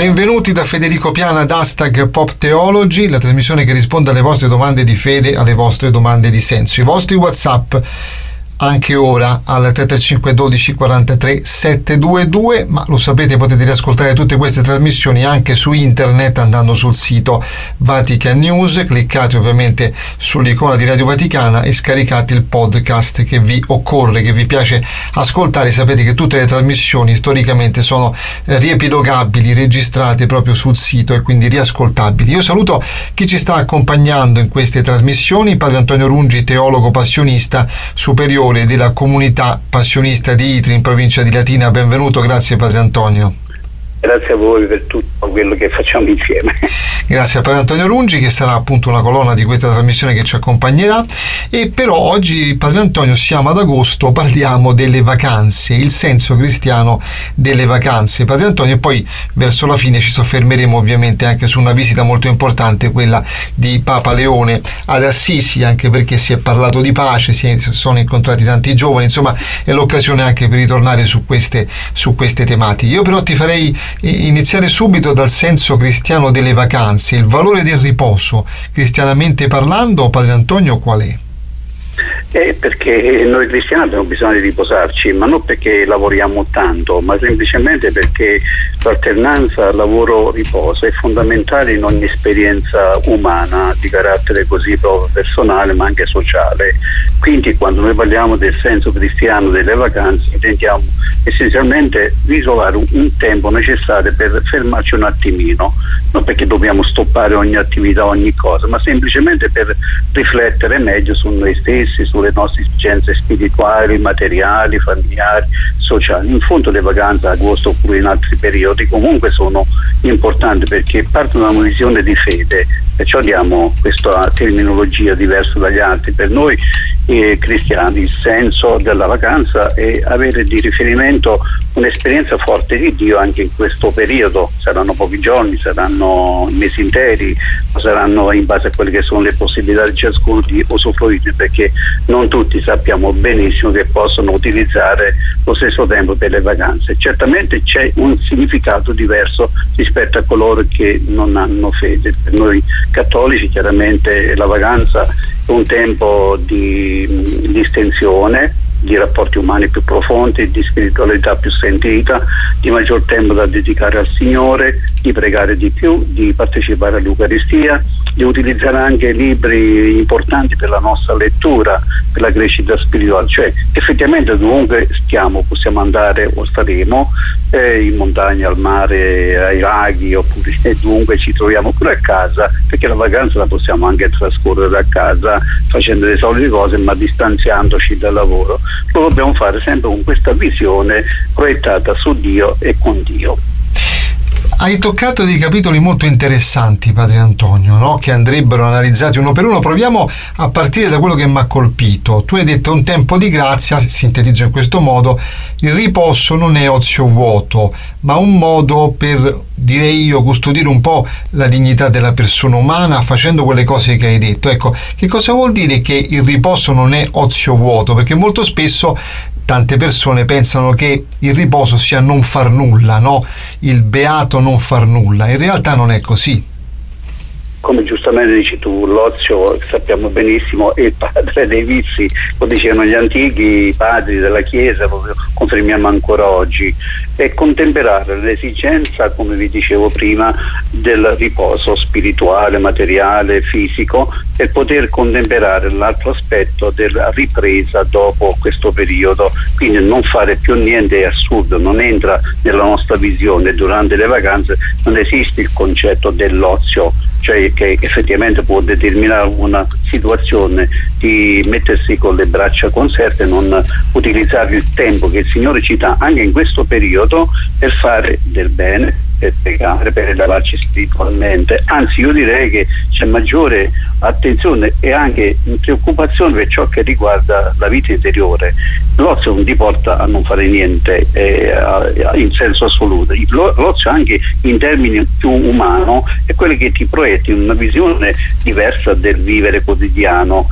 Benvenuti da Federico Piana ad Hashtag Pop Theology, la trasmissione che risponde alle vostre domande di fede, alle vostre domande di senso. I vostri WhatsApp anche ora al 335 12 43 722, ma lo sapete, potete riascoltare tutte queste trasmissioni anche su internet andando sul sito Vatican News, cliccate ovviamente sull'icona di Radio Vaticana e scaricate il podcast che vi occorre, che vi piace ascoltare. Sapete che tutte le trasmissioni storicamente sono riepilogabili, registrate proprio sul sito e quindi riascoltabili. Io saluto chi ci sta accompagnando in queste trasmissioni: Padre Antonio Rungi, teologo passionista superiore della comunità passionista di Itri in provincia di Latina. Benvenuto, grazie Padre Antonio. Grazie a voi per tutto quello che facciamo insieme. Grazie a Padre Antonio Rungi, che sarà appunto una colonna di questa trasmissione che ci accompagnerà. E però oggi, Padre Antonio, siamo ad agosto, parliamo delle vacanze, il senso cristiano delle vacanze. Padre Antonio, e poi verso la fine ci soffermeremo ovviamente anche su una visita molto importante, quella di Papa Leone ad Assisi, anche perché si è parlato di pace, si sono incontrati tanti giovani, insomma è l'occasione anche per ritornare su queste tematiche. Io però ti farei iniziare subito dal senso cristiano delle vacanze. Il valore del riposo, cristianamente parlando, Padre Antonio, qual è? Perché noi cristiani abbiamo bisogno di riposarci, ma non perché lavoriamo tanto, ma semplicemente perché l'alternanza lavoro-riposo è fondamentale in ogni esperienza umana di carattere così proprio personale ma anche sociale. Quindi quando noi parliamo del senso cristiano delle vacanze intendiamo essenzialmente isolare un tempo necessario per fermarci un attimino, non perché dobbiamo stoppare ogni attività, ogni cosa, ma semplicemente per riflettere meglio su noi stessi, sulle nostre esigenze spirituali, materiali, familiari, sociali. In fondo le vacanze, agosto oppure in altri periodi, comunque sono importanti perché partono da una visione di fede, perciò diamo questa terminologia diversa dagli altri. Per noi cristiani il senso della vacanza è avere di riferimento un'esperienza forte di Dio anche in questo periodo. Saranno pochi giorni, saranno mesi interi, o saranno in base a quelle che sono le possibilità di ciascuno di usufruire, perché non tutti sappiamo benissimo che possono utilizzare lo stesso tempo per le vacanze. Certamente c'è un significato diverso rispetto a coloro che non hanno fede. Per noi cattolici chiaramente la vacanza è un tempo di distensione, di rapporti umani più profondi, di spiritualità più sentita, di maggior tempo da dedicare al Signore, di pregare di più, di partecipare all'Eucaristia, di utilizzare anche libri importanti per la nostra lettura, per la crescita spirituale. Cioè effettivamente dovunque stiamo possiamo andare o staremo, in montagna, al mare, ai laghi, oppure dovunque ci troviamo, pure a casa, perché la vacanza la possiamo anche trascorrere a casa facendo le solite cose ma distanziandoci dal lavoro. Lo dobbiamo fare sempre con questa visione proiettata su Dio e con Dio. Hai toccato dei capitoli molto interessanti, Padre Antonio, no? Che andrebbero analizzati uno per uno. Proviamo a partire da quello che mi ha colpito. Tu hai detto un tempo di grazia, sintetizzo in questo modo: il riposo non è ozio vuoto, ma un modo per, direi io, custodire un po' la dignità della persona umana facendo quelle cose che hai detto. Ecco, che cosa vuol dire che il riposo non è ozio vuoto? Perché molto spesso tante persone pensano che il riposo sia non far nulla, no? Il beato non far nulla. In realtà non è così. Come giustamente dici tu, l'ozio sappiamo benissimo è il padre dei vizi, lo dicevano gli antichi padri della Chiesa, lo confermiamo ancora oggi, e contemperare l'esigenza, come vi dicevo prima, del riposo spirituale, materiale, fisico, per poter contemperare l'altro aspetto della ripresa dopo questo periodo. Quindi non fare più niente è assurdo, non entra nella nostra visione. Durante le vacanze non esiste il concetto dell'ozio, cioè che effettivamente può determinare una situazione di mettersi con le braccia conserte e non utilizzare il tempo che il Signore ci dà anche in questo periodo per fare del bene, per pregare, per elevarci spiritualmente. Anzi, io direi che c'è maggiore attenzione e anche preoccupazione per ciò che riguarda la vita interiore. L'ozio non ti porta a non fare niente in senso assoluto. L'ozio anche in termini più umano è quello che ti proietti in una visione diversa del vivere quotidiano,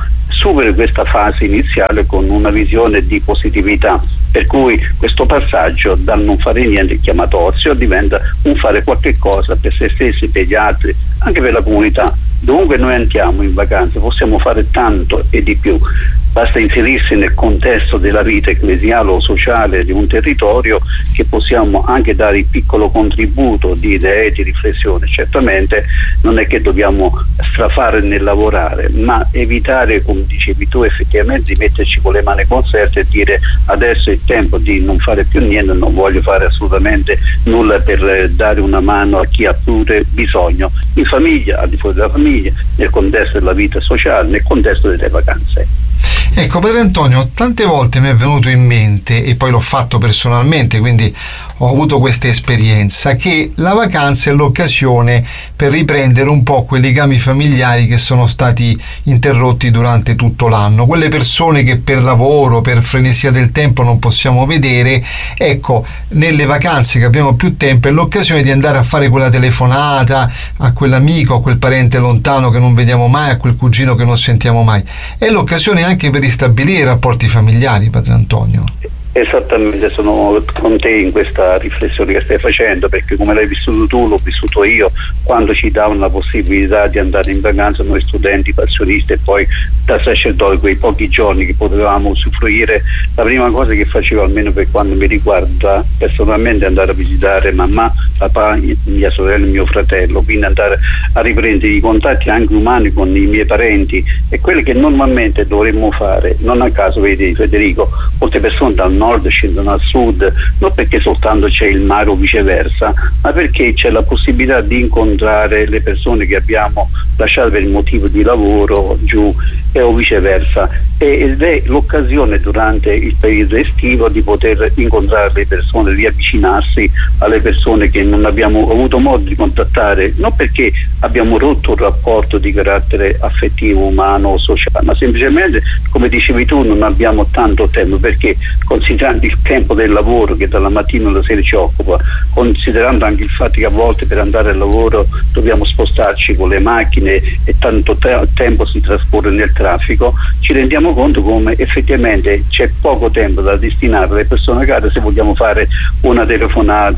superi questa fase iniziale con una visione di positività, per cui questo passaggio dal non fare niente chiamato ozio diventa un fare qualche cosa per se stessi, per gli altri, anche per la comunità. Dovunque noi andiamo in vacanza possiamo fare tanto e di più, basta inserirsi nel contesto della vita ecclesiale o sociale di un territorio, che possiamo anche dare il piccolo contributo di idee, di riflessione. Certamente non è che dobbiamo strafare nel lavorare, ma evitare, come dicevi tu, effettivamente di metterci con le mani conserte e dire adesso è il tempo di non fare più niente, non voglio fare assolutamente nulla per dare una mano a chi ha pure bisogno, in famiglia, al di fuori della famiglia, nel contesto della vita sociale, nel contesto delle vacanze. Ecco, Padre Antonio, tante volte mi è venuto in mente, e poi l'ho fatto personalmente, quindi ho avuto questa esperienza, che la vacanza è l'occasione per riprendere un po' quei legami familiari che sono stati interrotti durante tutto l'anno, quelle persone che per lavoro, per frenesia del tempo non possiamo vedere. Ecco, nelle vacanze che abbiamo più tempo è l'occasione di andare a fare quella telefonata a quell'amico, a quel parente lontano che non vediamo mai, a quel cugino che non sentiamo mai. È l'occasione anche per ristabilire i rapporti familiari, Padre Antonio. Esattamente, sono con te in questa riflessione che stai facendo, perché come l'hai vissuto tu, l'ho vissuto io, quando ci davano la possibilità di andare in vacanza noi studenti, passionisti, e poi da sacerdote, quei pochi giorni che potevamo usufruire, la prima cosa che facevo, almeno per quanto mi riguarda personalmente, è andare a visitare mamma, papà, mia sorella e mio fratello, quindi andare a riprendere i contatti anche umani con i miei parenti, e quelli che normalmente dovremmo fare. Non a caso, vedi Federico, molte persone dal nord scendono al sud, non perché soltanto c'è il mare o viceversa, ma perché c'è la possibilità di incontrare le persone che abbiamo lasciato per il motivo di lavoro giù, o viceversa, ed è l'occasione durante il periodo estivo di poter incontrare le persone, riavvicinarsi alle persone che non abbiamo avuto modo di contattare, non perché abbiamo rotto un rapporto di carattere affettivo, umano o sociale, ma semplicemente, come dicevi tu, non abbiamo tanto tempo, perché considerando il tempo del lavoro che dalla mattina alla sera ci occupa, considerando anche il fatto che a volte per andare al lavoro dobbiamo spostarci con le macchine e tanto tempo si trascorre nel traffico, ci rendiamo conto come effettivamente c'è poco tempo da destinare alle persone care se vogliamo fare una telefonata,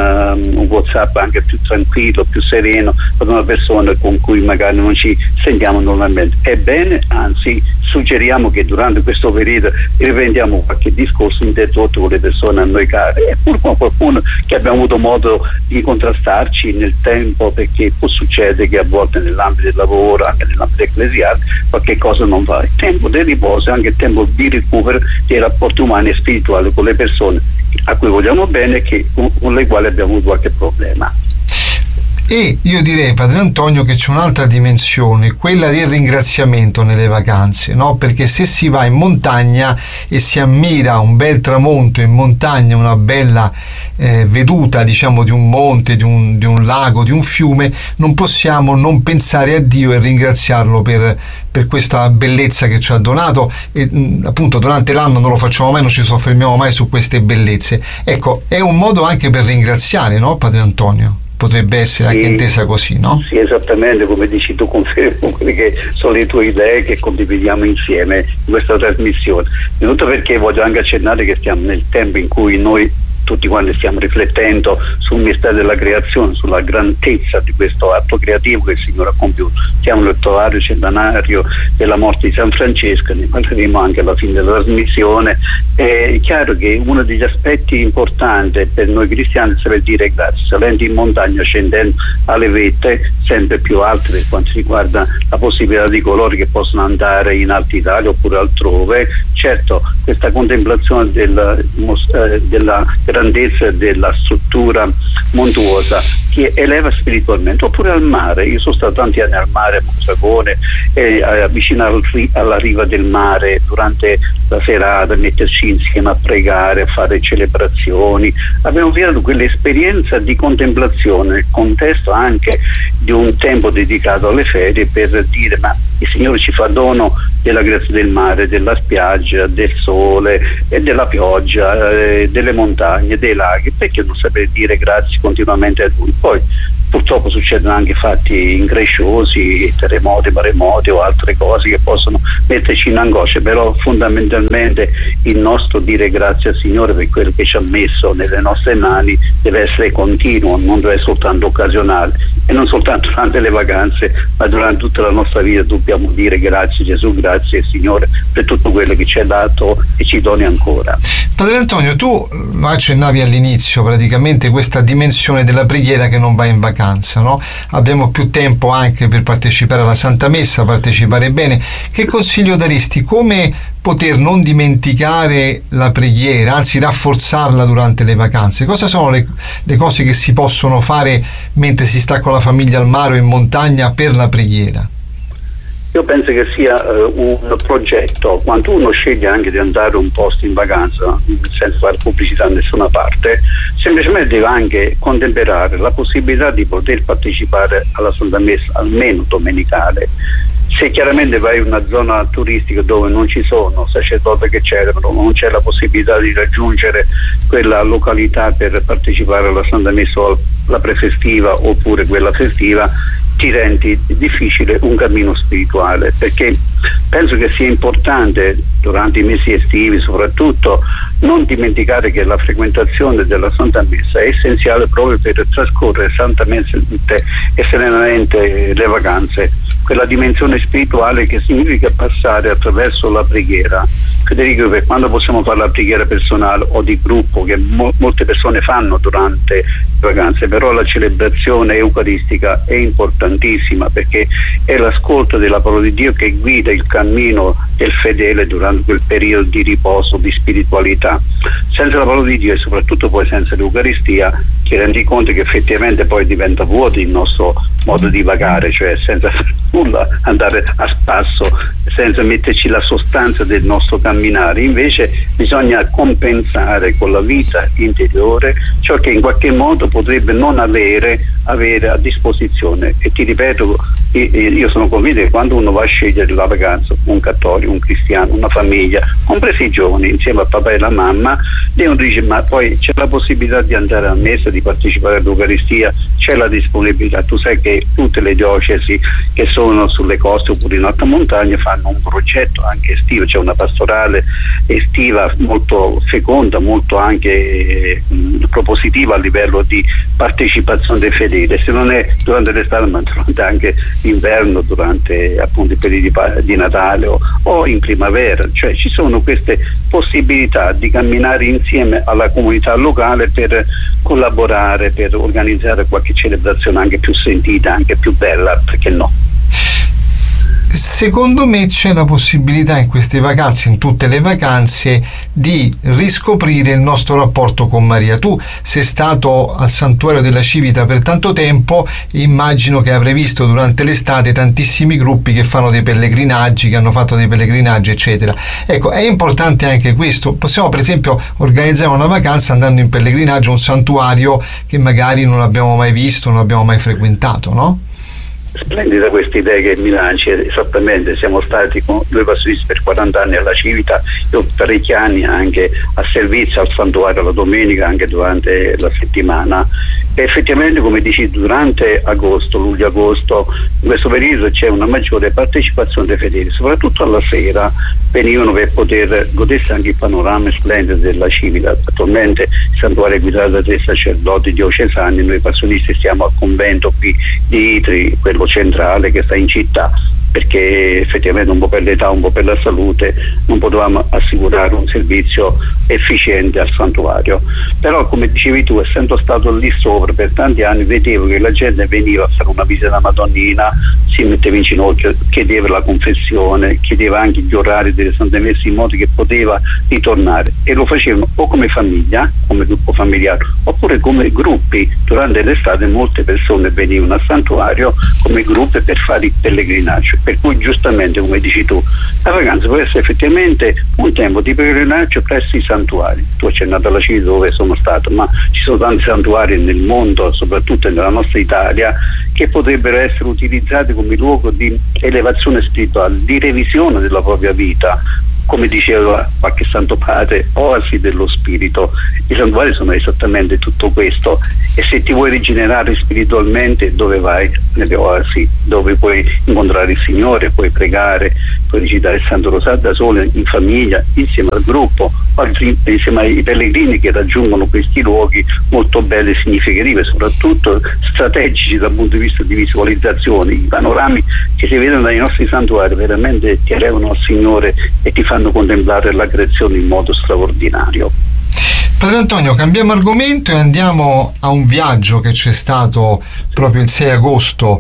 un WhatsApp anche più tranquillo, più sereno, ad una persona con cui magari non ci sentiamo normalmente. Ebbene, anzi, suggeriamo che durante questo periodo riprendiamo qualche discorso interrotto con le persone a noi care, e pur con qualcuno che abbiamo avuto modo di contrastarci nel tempo, perché può succedere che a volte nell'ambito del lavoro, anche nell'ambito ecclesiale, qualche cosa non va. Il tempo del riposo è anche il tempo di recupero dei rapporti umani e spirituali con le persone a cui vogliamo bene e con le quali abbiamo avuto qualche problema. E io direi, Padre Antonio, che c'è un'altra dimensione, quella del ringraziamento nelle vacanze, no? Perché se si va in montagna e si ammira un bel tramonto in montagna, una bella veduta, diciamo, di un monte, di un lago, di un fiume, non possiamo non pensare a Dio e ringraziarlo per questa bellezza che ci ha donato, e appunto durante l'anno non lo facciamo mai, non ci soffermiamo mai su queste bellezze. Ecco, è un modo anche per ringraziare, no, Padre Antonio? Potrebbe essere anche intesa così, no? Sì, esattamente, come dici tu, confermo quelle che sono le tue idee che condividiamo insieme in questa trasmissione. Innanzitutto perché voglio anche accennare che stiamo nel tempo in cui noi tutti quanti stiamo riflettendo sul mistero della creazione, sulla grandezza di questo atto creativo che il Signore ha compiuto. Siamo nell'ottavario centenario della morte di San Francesco, ne parleremo anche alla fine della trasmissione. È chiaro che uno degli aspetti importanti per noi cristiani è saper dire grazie, salendo in montagna, scendendo alle vette sempre più alte per quanto riguarda la possibilità di coloro che possono andare in Alta Italia oppure altrove. Certo, questa contemplazione della grandezza della struttura montuosa che eleva spiritualmente, oppure al mare. Io sono stato tanti anni al mare a Monzagone, vicino alla riva del mare durante la serata, metterci insieme a pregare, a fare celebrazioni. Abbiamo visto quell'esperienza di contemplazione nel contesto anche di un tempo dedicato alle ferie, per dire ma il Signore ci fa dono della grazia del mare, della spiaggia, del sole e della pioggia, delle montagne, dei laghi, perché non saper dire grazie continuamente a Lui? Poi purtroppo succedono anche fatti incresciosi, terremoti, maremoti o altre cose che possono metterci in angoscia, però fondamentalmente il nostro dire grazie al Signore per quello che ci ha messo nelle nostre mani deve essere continuo, non deve essere soltanto occasionale, e non soltanto durante le vacanze, ma durante tutta la nostra vita dobbiamo dire grazie Gesù, grazie Signore per tutto quello che ci ha dato e ci doni ancora. Padre Antonio, tu accennavi all'inizio praticamente questa dimensione della preghiera che non va in vacanza, no? Abbiamo più tempo anche per partecipare alla Santa Messa, partecipare bene. Che consiglio daresti? Come poter non dimenticare la preghiera, anzi rafforzarla durante le vacanze? Cosa sono le cose che si possono fare mentre si sta con la famiglia al mare o in montagna per la preghiera? Io penso che sia un progetto. Quando uno sceglie anche di andare un posto in vacanza senza fare pubblicità da nessuna parte, semplicemente deve anche contemperare la possibilità di poter partecipare alla Santa Messa almeno domenicale. Se chiaramente vai in una zona turistica dove non ci sono sacerdoti che celebrano, non c'è la possibilità di raggiungere quella località per partecipare alla Santa Messa o alla prefestiva oppure quella festiva, ti rendi difficile un cammino spirituale, perché penso che sia importante durante i mesi estivi soprattutto non dimenticare che la frequentazione della Santa Messa è essenziale proprio per trascorrere santamente e serenamente le vacanze, quella dimensione spirituale che significa passare attraverso la preghiera. Federico, per quando possiamo fare la preghiera personale o di gruppo che molte persone fanno durante le vacanze, però la celebrazione eucaristica è importantissima perché è l'ascolto della parola di Dio che guida il cammino del fedele durante quel periodo di riposo, di spiritualità. Senza la parola di Dio e soprattutto poi senza l'Eucaristia ti rendi conto che effettivamente poi diventa vuoto il nostro modo di vagare, cioè senza nulla andare a spasso, senza metterci la sostanza del nostro camminare. Invece bisogna compensare con la vita interiore ciò che in qualche modo potrebbe non avere a disposizione. E ti ripeto, io sono convinto che quando uno va a scegliere la vacanza, un cattolico, un cristiano, una famiglia, compresi i giovani, insieme a papà e la mamma, devono dire ma poi c'è la possibilità di andare a messa, di partecipare all'Eucaristia, c'è la disponibilità. Tu sai che tutte le diocesi che sono sulle coste oppure in alta montagna fanno un progetto anche estivo, c'è una pastorale estiva molto feconda, molto anche propositiva a livello di partecipazione dei fedeli, se non è durante l'estate ma durante anche l'inverno, durante appunto i periodi di Natale o in primavera, cioè ci sono queste possibilità di camminare insieme alla comunità locale per collaborare, per organizzare qualche celebrazione anche più sentita, anche più bella, perché no? Secondo me c'è la possibilità in queste vacanze, in tutte le vacanze, di riscoprire il nostro rapporto con Maria. Tu sei stato al Santuario della Civita per tanto tempo, immagino che avrai visto durante l'estate tantissimi gruppi che fanno dei pellegrinaggi, che hanno fatto dei pellegrinaggi, eccetera. Ecco, è importante anche questo. Possiamo per esempio organizzare una vacanza andando in pellegrinaggio a un santuario che magari non abbiamo mai visto, non abbiamo mai frequentato, no? Splendida questa idea che mi lanci, esattamente. Siamo stati con due passionisti per 40 anni alla Civita, io parecchi anni anche a servizio al santuario la domenica, anche durante la settimana, e effettivamente come dici durante agosto, luglio-agosto, in questo periodo c'è una maggiore partecipazione dei fedeli, soprattutto alla sera venivano per poter godersi anche il panorama splendido della Civita. Attualmente il santuario è guidato da 3 sacerdoti diocesani, noi passionisti stiamo al convento qui di Itri, quello centrale che sta in città, perché effettivamente un po' per l'età, un po' per la salute non potevamo assicurare un servizio efficiente al santuario. Però come dicevi tu, essendo stato lì sopra per tanti anni, vedevo che la gente veniva a fare una visita alla Madonnina, si metteva in ginocchio, chiedeva la confessione, chiedeva anche gli orari delle Sante Messe in modo che poteva ritornare, e lo facevano o come famiglia, come gruppo familiare, oppure come gruppi. Durante l'estate molte persone venivano al santuario come gruppi per fare il pellegrinaggio, per cui giustamente come dici tu la vacanza può essere effettivamente un tempo di pellegrinaggio presso i santuari. Tu hai accennato alla Civita dove sono stato, ma ci sono tanti santuari nel mondo, soprattutto nella nostra Italia, che potrebbero essere utilizzati come luogo di elevazione spirituale, di revisione della propria vita, come diceva qualche santo padre, oasi dello spirito. I santuari sono esattamente tutto questo, e se ti vuoi rigenerare spiritualmente, dove vai? Nelle oasi, dove puoi incontrare il Signore, puoi pregare, puoi recitare il Santo Rosario da solo, in famiglia, insieme al gruppo, insieme ai pellegrini che raggiungono questi luoghi molto belli e significativi, soprattutto strategici dal punto di vista di visualizzazione. I panorami che si vedono dai nostri santuari veramente ti elevano al Signore e ti fanno contemplare la creazione in modo straordinario. Padre Antonio, cambiamo argomento e andiamo a un viaggio che c'è stato proprio il 6 agosto,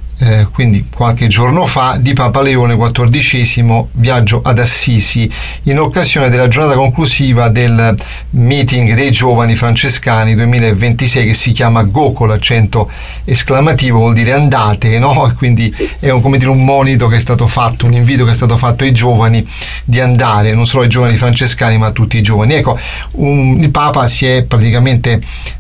quindi qualche giorno fa, di Papa Leone XIV, viaggio ad Assisi, in occasione della giornata conclusiva del meeting dei giovani francescani 2026, che si chiama Go, con l'accento esclamativo, vuol dire andate, no? E quindi è un monito che è stato fatto, un invito che è stato fatto ai giovani di andare, non solo ai giovani francescani ma a tutti i giovani. Ecco, il Papa si è praticamente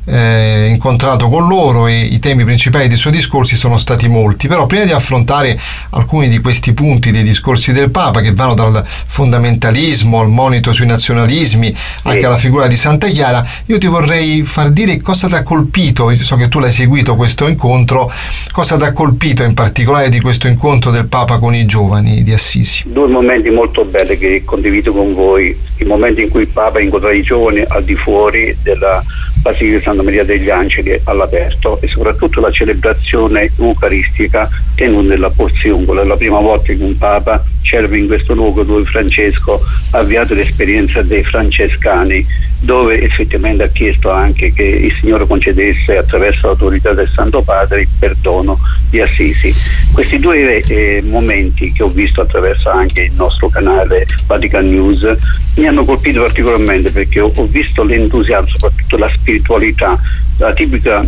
incontrato con loro, e i temi principali dei suoi discorsi sono stati molti. Però prima di affrontare alcuni di questi punti dei discorsi del Papa, che vanno dal fondamentalismo al monito sui nazionalismi, anche alla figura di Santa Chiara, io ti vorrei far dire cosa ti ha colpito. Io so che tu l'hai seguito questo incontro, cosa ti ha colpito in particolare di questo incontro del Papa con i giovani di Assisi? Due momenti molto belli che condivido con voi: il momento in cui il Papa incontra i giovani al di fuori della Basilica di Santa Maria degli Angeli all'aperto, e soprattutto la celebrazione eucaristica tenuta nella Porziungola. È la prima volta che un Papa celebra in questo luogo dove Francesco ha avviato l'esperienza dei francescani, dove effettivamente ha chiesto anche che il Signore concedesse, attraverso l'autorità del Santo Padre, il perdono di Assisi. Questi due momenti, che ho visto attraverso anche il nostro canale Vatican News, mi hanno colpito particolarmente, perché ho visto l'entusiasmo, soprattutto la spiritualità, la tipica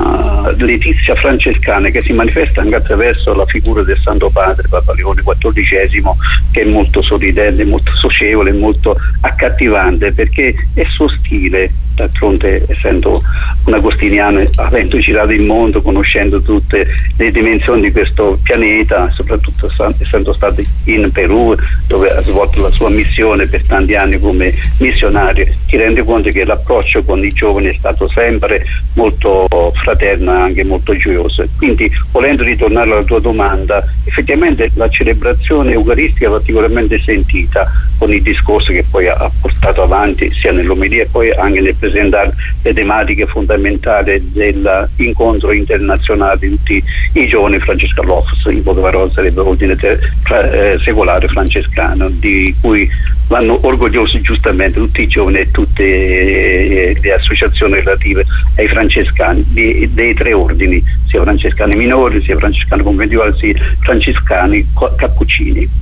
letizia francescana, che si manifesta anche attraverso la figura del Santo Padre Papa Leone XIV, che è molto sorridente, molto socievole, molto accattivante, perché è suo stile. D'altronde, essendo un agostiniano, avendo girato il mondo, conoscendo tutte le dimensioni di questo pianeta, soprattutto essendo stato in Perù, dove ha svolto la sua missione per tanti anni come missionario, ti rende conto che l'approccio con i giovani è stato sempre molto fraterno e anche molto gioioso. Quindi, volendo ritornare alla tua domanda, effettivamente la celebrazione eucaristica è particolarmente sentita, con il discorso che poi ha portato avanti sia nell'omelia e poi anche nel presentare le tematiche fondamentali dell'incontro internazionale di tutti i giovani francescanolofos. In poche parole sarebbe l'ordine secolare francescano, di cui vanno orgogliosi giustamente tutti i giovani e tutte le associazioni relative ai francescani dei tre ordini, sia francescani minori, sia francescani conventuali, sia francescani cappuccini.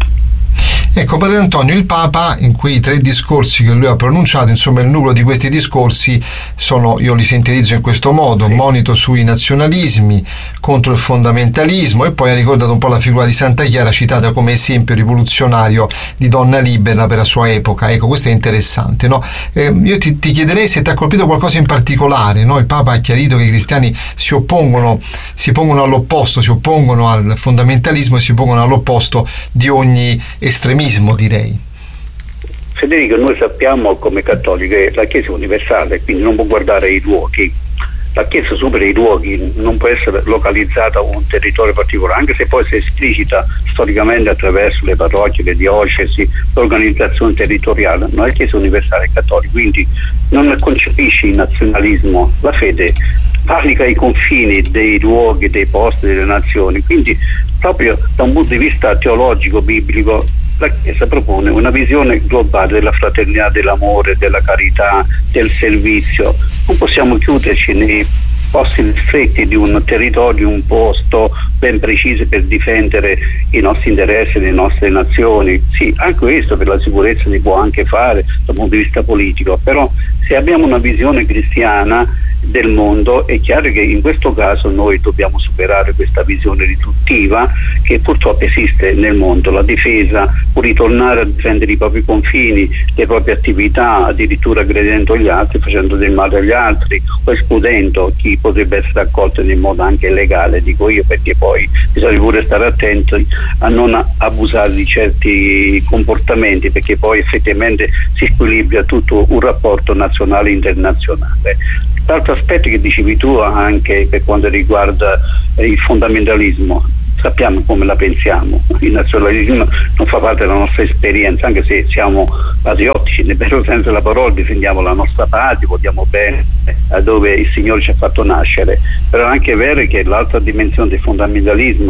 Ecco, Padre Antonio, il Papa in quei 3 discorsi che lui ha pronunciato, insomma il nucleo di questi discorsi sono, io li sintetizzo in questo modo: monito sui nazionalismi, contro il fondamentalismo, e poi ha ricordato un po' la figura di Santa Chiara, citata come esempio rivoluzionario di donna libera per la sua epoca. Ecco, questo è interessante, no? Io ti chiederei se ti ha colpito qualcosa in particolare, no? Il Papa ha chiarito che i cristiani si pongono all'opposto, si oppongono al fondamentalismo e si pongono all'opposto di ogni estremismo, direi. Federico, noi sappiamo come cattolici che la Chiesa è universale, quindi non può guardare i luoghi. La Chiesa supera i luoghi, non può essere localizzata a un territorio particolare, anche se poi si esplicita storicamente attraverso le parrocchie, le diocesi, l'organizzazione territoriale. Ma la Chiesa è universale e cattolica, quindi non concepisce il nazionalismo. La fede valica i confini dei luoghi, dei posti, delle nazioni. Quindi, proprio da un punto di vista teologico, biblico, la Chiesa propone una visione globale della fraternità, dell'amore, della carità, del servizio. Non possiamo chiuderci nei posti stretti di un territorio, un posto ben preciso per difendere i nostri interessi, le nostre nazioni. Sì, anche questo per la sicurezza si può anche fare dal punto di vista politico, però se abbiamo una visione cristiana del mondo, è chiaro che in questo caso noi dobbiamo superare questa visione riduttiva che purtroppo esiste nel mondo. La difesa può ritornare a difendere i propri confini, le proprie attività, addirittura aggredendo gli altri, facendo del male agli altri o escludendo chi potrebbe essere accolto in modo anche legale, dico io, perché poi bisogna pure stare attenti a non abusare di certi comportamenti, perché poi effettivamente si squilibra tutto un rapporto nazionale e internazionale. L'altro aspetto che dicevi tu anche per quanto riguarda il fondamentalismo, sappiamo come la pensiamo, il nazionalismo non fa parte della nostra esperienza, anche se siamo patriottici nel vero senso della parola, difendiamo la nostra patria, vogliamo bene dove il Signore ci ha fatto nascere, però è anche vero che l'altra dimensione del fondamentalismo